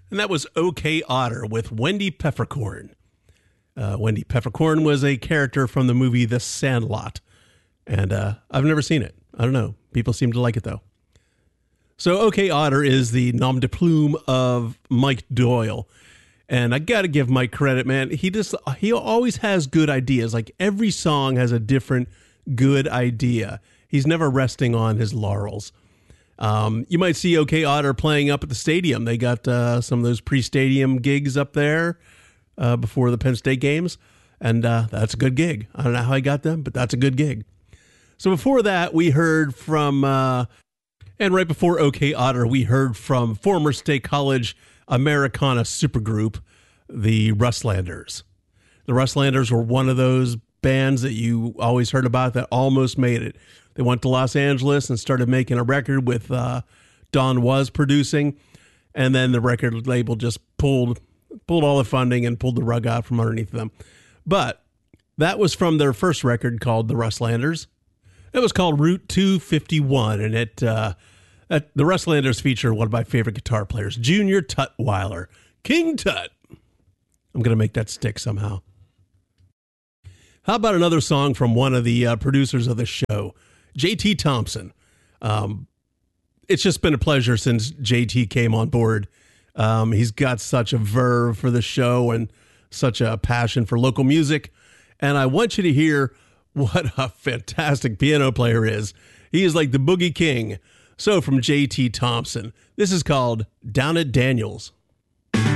And that was OK Otter with Wendy Peppercorn. Wendy Peppercorn was a character from the movie The Sandlot. And I've never seen it. I don't know. People seem to like it, though. So OK Otter is the nom de plume of Mike Doyle. And I got to give Mike credit, man. He always has good ideas. Like every song has a different good idea. He's never resting on his laurels. You might see OK Otter playing up at the stadium. They got some of those pre-stadium gigs up there before the Penn State games. And that's a good gig. I don't know how he got them, but that's a good gig. So before that, we heard from, and right before OK Otter, we heard from former State College Americana supergroup, the Rustlanders. The Rustlanders were one of those bands that you always heard about that almost made it. They went to Los Angeles and started making a record with Don Was producing, and then the record label just pulled all the funding and pulled the rug out from underneath them. But that was from their first record called The Rustlanders. It was called Route 251, and the Rustlanders feature one of my favorite guitar players, Junior Tutwiler, King Tut. I'm going to make that stick somehow. How about another song from one of the producers of the show, J.T. Thompson? It's just been a pleasure since J.T. came on board. He's got such a verve for the show and such a passion for local music. And I want you to hear what a fantastic piano player is. He is like the Boogie King. So from J.T. Thompson, this is called Down at Daniels.